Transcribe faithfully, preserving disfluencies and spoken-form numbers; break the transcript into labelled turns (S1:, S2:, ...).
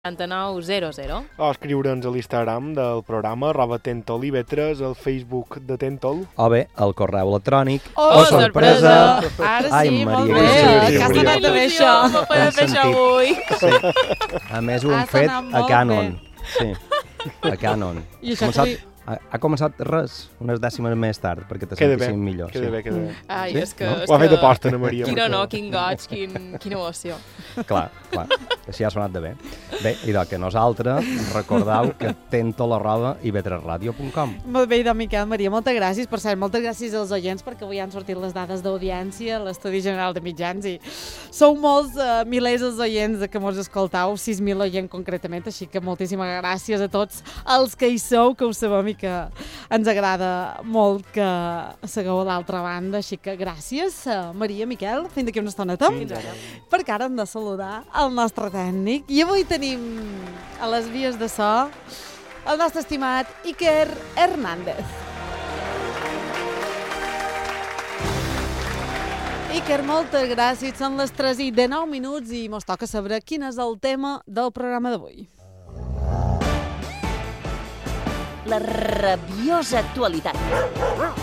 S1: quaranta-nou zero zero.
S2: O escriure'ns a l'Instagram del programa, arroba Tentol i Vetres, al Facebook de Tentol.
S3: O bé, al correu electrònic.
S1: Oh, sorpresa!
S4: Ara sí,
S3: Ai,
S4: molt
S3: Maria,
S4: bé.
S3: que sí,
S4: Que
S3: sí,
S4: has
S3: sí,
S4: anat
S3: sí.
S4: bé, això.
S1: No podem fer això avui.
S3: Sí. A més, ho hem
S4: Has
S3: fet
S4: anat
S3: a
S4: molt
S3: Canon. Sí, a Canon.
S4: I això
S3: Començat,
S4: que li-
S3: ha, ha començat res, unes dècimes més tard, perquè te
S2: Queda bé,
S3: sentissin millor.
S2: queda
S3: sí.
S2: bé, queda bé.
S1: Ai,
S3: Sí?
S1: és que...
S3: No?
S1: és
S2: Ho ha fet
S1: que-
S2: aposta, Ana Maria.
S1: Quin
S2: perquè-
S1: honor, quin goig, quin, quina emoció.
S3: Clar, clar. Així ha sonat de bé. Bé, idò que nosaltres recordeu que tentol arroba i vetresradio punt com.
S4: Molt bé, idò, Miquel, Maria, moltes gràcies. Per cert, moltes gràcies als oients, perquè avui han sortit les dades d'audiència a l'Estudi General de Mitjans i sou molts, uh, milers els oients que mos escoltau, sis mil oients concretament, així que moltíssimes gràcies a tots els que hi sou, que ho sabem i que ens agrada molt que segueu a l'altra banda, així que gràcies, uh, Maria, Miquel, fins d'aquí una estoneta.
S1: Fins ara.
S4: Perquè ara hem de saludar el nostre tècnic i avui tenim a les vies de so el nostre estimat Iker Hernández. Iker, moltes gràcies. Són les tres i dinou minuts i mos toca saber quin és el tema del programa d'avui.
S5: La rabiosa actualitat.